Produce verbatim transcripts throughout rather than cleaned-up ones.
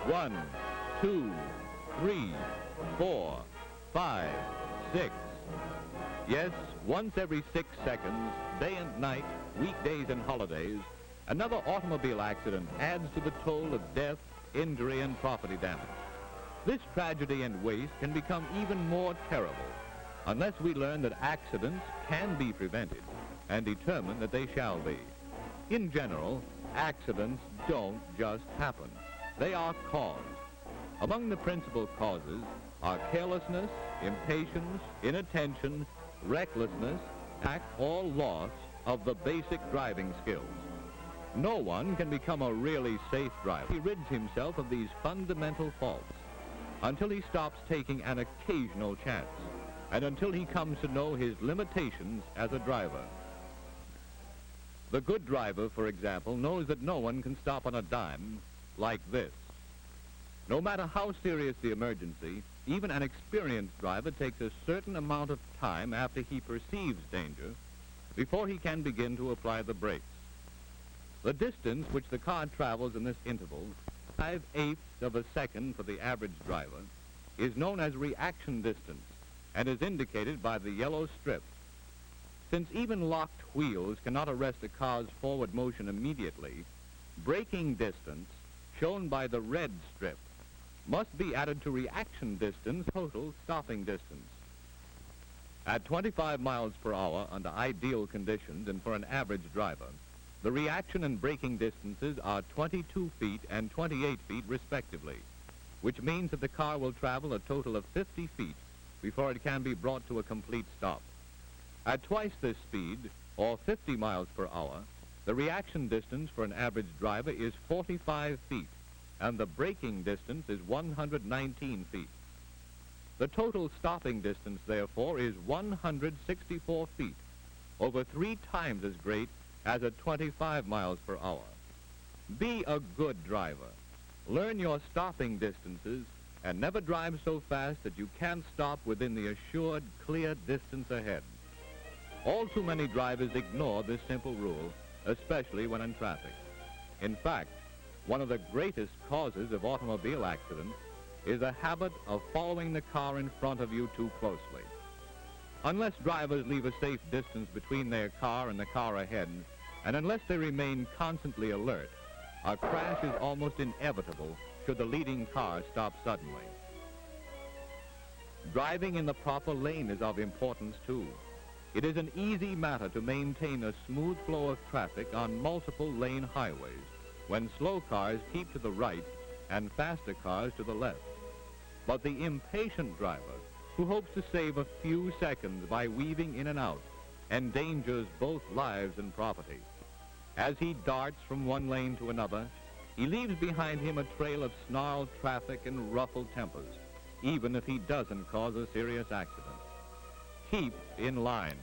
One, two, three, four, five, six. Yes, once every six seconds, day and night, weekdays and holidays, another automobile accident adds to the toll of death, injury, and property damage. This tragedy and waste can become even more terrible unless we learn that accidents can be prevented and determine that they shall be. In general, accidents don't just happen. They are caused. Among the principal causes are carelessness, impatience, inattention, recklessness, act or loss of the basic driving skills. No one can become a really safe driver. He rids himself of these fundamental faults until he stops taking an occasional chance and until he comes to know his limitations as a driver. The good driver, for example, knows that no one can stop on a dime like this. No matter how serious the emergency, even an experienced driver takes a certain amount of time after he perceives danger before he can begin to apply the brakes. The distance which the car travels in this interval, five-eighths of a second for the average driver, is known as reaction distance and is indicated by the yellow strip. Since even locked wheels cannot arrest a car's forward motion immediately, braking distance, shown by the red strip, must be added to reaction distance, total stopping distance. At twenty-five miles per hour under ideal conditions and for an average driver, the reaction and braking distances are twenty-two feet and twenty-eight feet respectively, which means that the car will travel a total of fifty feet before it can be brought to a complete stop. At twice this speed, or fifty miles per hour, the reaction distance for an average driver is forty-five feet, and the braking distance is one hundred nineteen feet. The total stopping distance, therefore, is one hundred sixty-four feet, over three times as great as at twenty-five miles per hour. Be a good driver. Learn your stopping distances and never drive so fast that you can't stop within the assured clear distance ahead. All too many drivers ignore this simple rule, especially when in traffic. In fact, one of the greatest causes of automobile accidents is the habit of following the car in front of you too closely. Unless drivers leave a safe distance between their car and the car ahead, and unless they remain constantly alert, a crash is almost inevitable should the leading car stop suddenly. Driving in the proper lane is of importance too. It is an easy matter to maintain a smooth flow of traffic on multiple lane highways when slow cars keep to the right and faster cars to the left. But the impatient driver, who hopes to save a few seconds by weaving in and out, endangers both lives and property. As he darts from one lane to another, he leaves behind him a trail of snarled traffic and ruffled tempers, even if he doesn't cause a serious accident. Keep in line.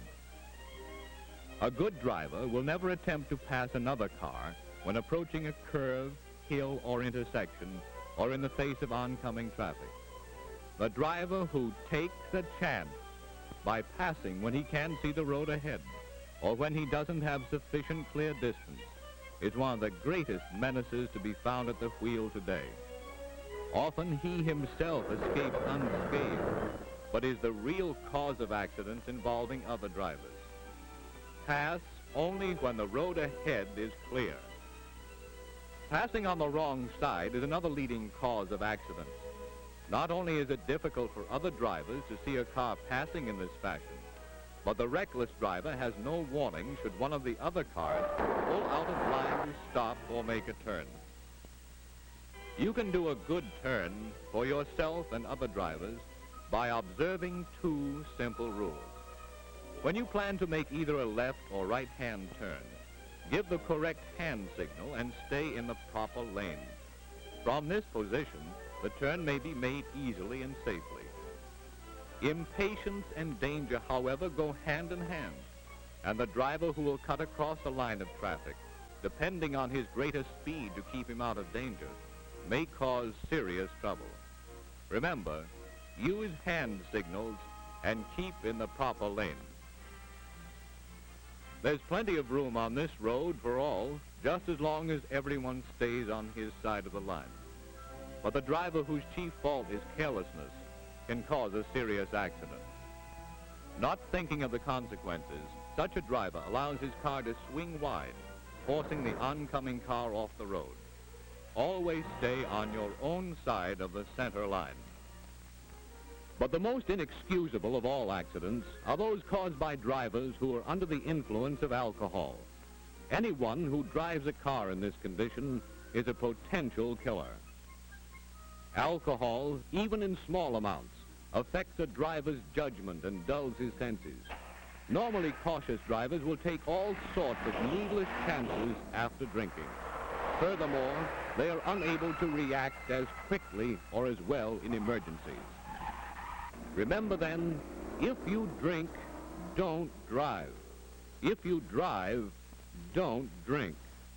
A good driver will never attempt to pass another car when approaching a curve, hill, or intersection, or in the face of oncoming traffic. The driver who takes a chance by passing when he can see the road ahead, or when he doesn't have sufficient clear distance, is one of the greatest menaces to be found at the wheel today. Often he himself escapes unscathed, but is the real cause of accidents involving other drivers. Pass only when the road ahead is clear. Passing on the wrong side is another leading cause of accidents. Not only is it difficult for other drivers to see a car passing in this fashion, but the reckless driver has no warning should one of the other cars pull out of line to stop or make a turn. You can do a good turn for yourself and other drivers by observing two simple rules. When you plan to make either a left or right-hand turn, give the correct hand signal and stay in the proper lane. From this position, the turn may be made easily and safely. Impatience and danger, however, go hand in hand, and the driver who will cut across a line of traffic, depending on his greater speed to keep him out of danger, may cause serious trouble. Remember, use hand signals and keep in the proper lane. There's plenty of room on this road for all, just as long as everyone stays on his side of the line. but the driver whose chief fault is carelessness can cause a serious accident. Not thinking of the consequences, such a driver allows his car to swing wide, forcing the oncoming car off the road. Always stay on your own side of the center line. But the most inexcusable of all accidents are those caused by drivers who are under the influence of alcohol. Anyone who drives a car in this condition is a potential killer. Alcohol, even in small amounts, affects a driver's judgment and dulls his senses. Normally cautious drivers will take all sorts of needless chances after drinking. Furthermore, they are unable to react as quickly or as well in emergencies. Remember then, if you drink, don't drive. If you drive, don't drink.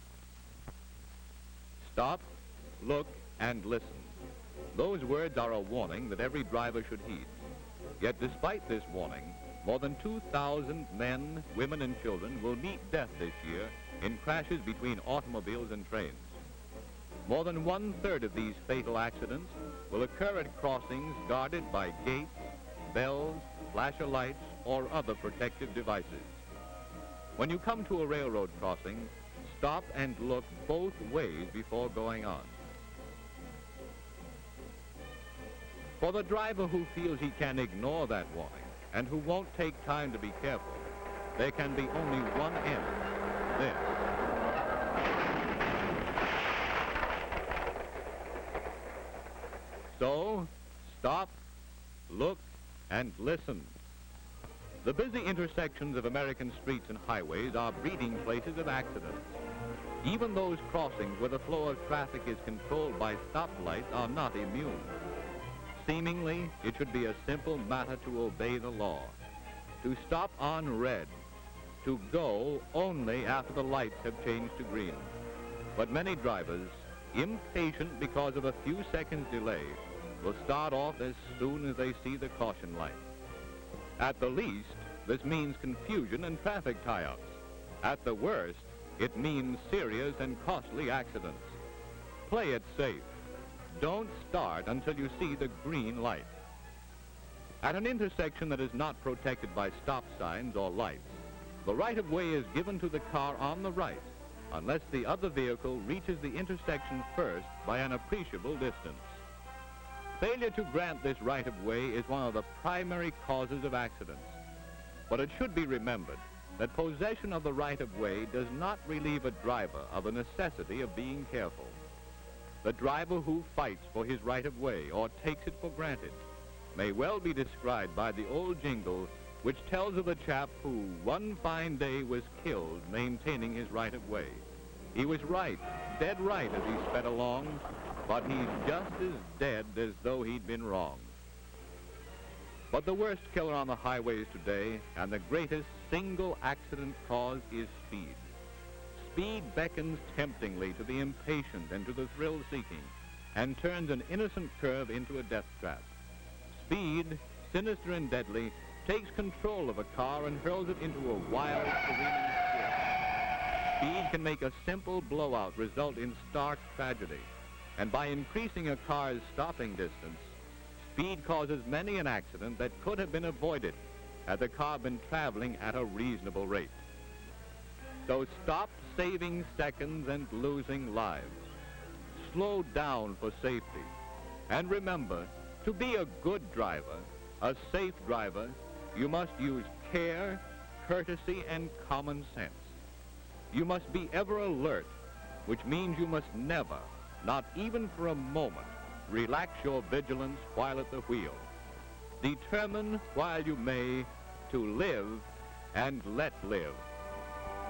Stop, look, and listen. Those words are a warning that every driver should heed. Yet despite this warning, more than two thousand men, women, and children will meet death this year in crashes between automobiles and trains. More than one-third of these fatal accidents will occur at crossings guarded by gates, bells, flasher lights, or other protective devices. When you come to a railroad crossing, stop and look both ways before going on. For the driver who feels he can ignore that warning and who won't take time to be careful, there can be only one end, this. So, stop, look, and listen. The busy intersections of American streets and highways are breeding places of accidents. Even those crossings where the flow of traffic is controlled by stoplights are not immune. Seemingly, it should be a simple matter to obey the law, to stop on red, to go only after the lights have changed to green. But many drivers, impatient because of a few seconds delay, will start off as soon as they see the caution light. At the least, this means confusion and traffic tie-ups. At the worst, it means serious and costly accidents. Play it safe. Don't start until you see the green light. At an intersection that is not protected by stop signs or lights, the right-of-way is given to the car on the right, unless the other vehicle reaches the intersection first by an appreciable distance. Failure to grant this right-of-way is one of the primary causes of accidents. But it should be remembered that possession of the right-of-way does not relieve a driver of the necessity of being careful. The driver who fights for his right-of-way or takes it for granted may well be described by the old jingle which tells of the chap who one fine day was killed maintaining his right-of-way. He was right, dead right as he sped along, but he's just as dead as though he'd been wrong. But the worst killer on the highways today, and the greatest single accident cause, is speed. Speed beckons temptingly to the impatient and to the thrill-seeking, and turns an innocent curve into a death trap. Speed, sinister and deadly, takes control of a car and hurls it into a wild, careening skid. Speed can make a simple blowout result in stark tragedy, and by increasing a car's stopping distance, speed causes many an accident that could have been avoided had the car been traveling at a reasonable rate. So stop saving seconds and losing lives. Slow down for safety. And remember, to be a good driver, a safe driver, you must use care, courtesy, and common sense. You must be ever alert, which means you must never, not even for a moment, relax your vigilance while at the wheel. Determine while you may to live and let live.